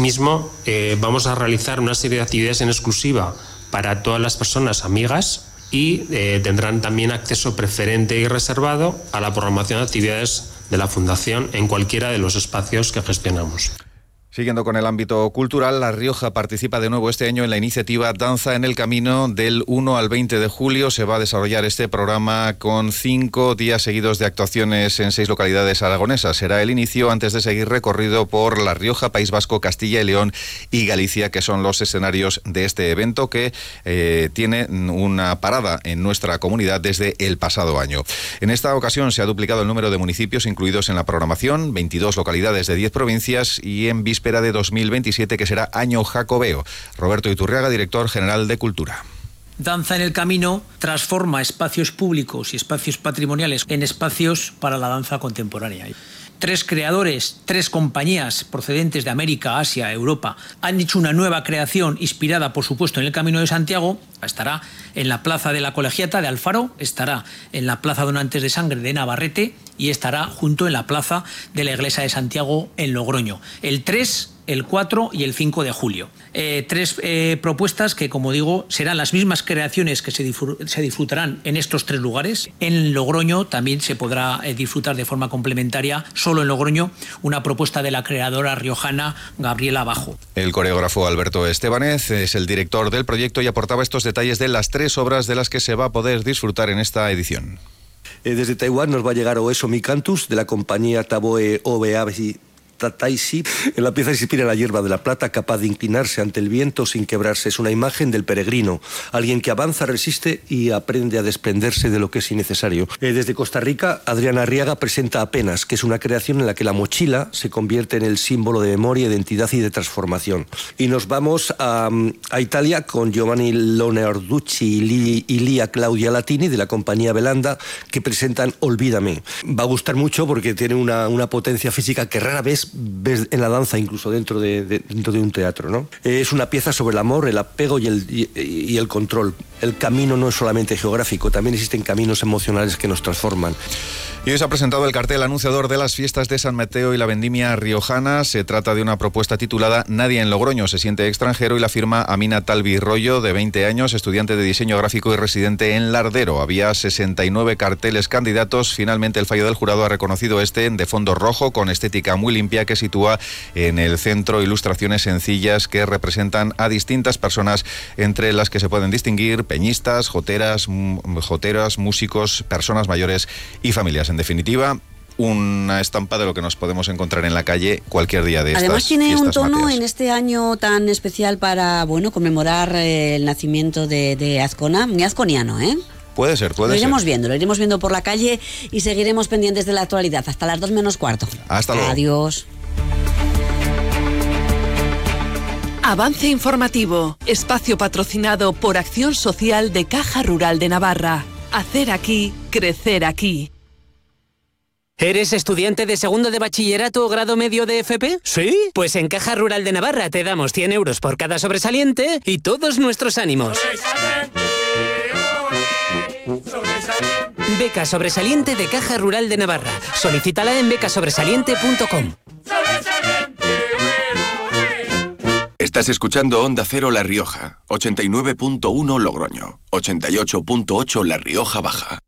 Asimismo, vamos a realizar una serie de actividades en exclusiva para todas las personas amigas y tendrán también acceso preferente y reservado a la programación de actividades de la Fundación en cualquiera de los espacios que gestionamos. Siguiendo con el ámbito cultural, La Rioja participa de nuevo este año en la iniciativa Danza en el Camino. Del 1 al 20 de julio se va a desarrollar este programa con 5 días seguidos de actuaciones en 6 localidades aragonesas. Será el inicio antes de seguir recorrido por La Rioja, País Vasco, Castilla y León y Galicia, que son los escenarios de este evento que tiene una parada en nuestra comunidad desde el pasado año. En esta ocasión se ha duplicado el número de municipios incluidos en la programación, 22 localidades de 10 provincias y en víspera de 2027, que será año jacobeo. Roberto Iturriaga, director general de Cultura. Danza en el Camino transforma espacios públicos y espacios patrimoniales en espacios para la danza contemporánea. 3 creadores, 3 compañías procedentes de América, Asia, Europa, han hecho una nueva creación inspirada, por supuesto, en el Camino de Santiago. Estará en la Plaza de la Colegiata de Alfaro, estará en la Plaza Donantes de Sangre de Navarrete y estará junto en la Plaza de la Iglesia de Santiago en Logroño. El 3, el 4 y el 5 de julio. 3 propuestas que, como digo, serán las mismas creaciones que se disfrutarán en estos 3 lugares. En Logroño también se podrá disfrutar de forma complementaria, solo en Logroño, una propuesta de la creadora riojana Gabriela Bajo. El coreógrafo Alberto Estebanez es el director del proyecto y aportaba estos detalles de las 3 obras de las que se va a poder disfrutar en esta edición. Desde Taiwán nos va a llegar Oeso Micantus, de la compañía Taboe Obeabi Tataisi. En la pieza se inspira la hierba de la plata, capaz de inclinarse ante el viento sin quebrarse. Es una imagen del peregrino, alguien que avanza, resiste y aprende a desprenderse de lo que es innecesario. Desde Costa Rica, Adriana Arriaga presenta Apenas, que es una creación en la que la mochila se convierte en el símbolo de memoria, identidad y de transformación. Y nos vamos a Italia con Giovanni Leonarducci y Lia Claudia Latini, de la compañía Belanda, que presentan Olvídame. Va a gustar mucho porque tiene una potencia física que rara vez ves en la danza, incluso dentro de un teatro, ¿no? Es una pieza sobre el amor, el apego y el control. El camino no es solamente geográfico, también existen caminos emocionales que nos transforman. Y hoy se ha presentado el cartel anunciador de las fiestas de San Mateo y la vendimia riojana. Se trata de una propuesta titulada Nadie en Logroño se siente extranjero y la firma Amina Talvi Rollo, de 20 años, estudiante de diseño gráfico y residente en Lardero. Había 69 carteles candidatos. Finalmente el fallo del jurado ha reconocido este de fondo rojo con estética muy limpia, que sitúa en el centro ilustraciones sencillas que representan a distintas personas, entre las que se pueden distinguir peñistas, joteras, músicos, personas mayores y familias. En definitiva, una estampa de lo que nos podemos encontrar en la calle cualquier día de estas fiestas. Además tiene un tono mateas. En este año tan especial para, conmemorar el nacimiento de Azcona, muy azconiano, ¿eh? Puede ser. Lo iremos viendo por la calle y seguiremos pendientes de la actualidad hasta las 2 menos cuarto. Hasta luego. Adiós. Avance informativo, espacio patrocinado por Acción Social de Caja Rural de Navarra. Hacer aquí, crecer aquí. ¿Eres estudiante de segundo de bachillerato o grado medio de FP? ¿Sí? Pues en Caja Rural de Navarra te damos 100 euros por cada sobresaliente y todos nuestros ánimos. Beca sobresaliente de Caja Rural de Navarra. Solicítala en becasobresaliente.com. Estás escuchando Onda Cero La Rioja, 89.1 Logroño, 88.8 La Rioja Baja.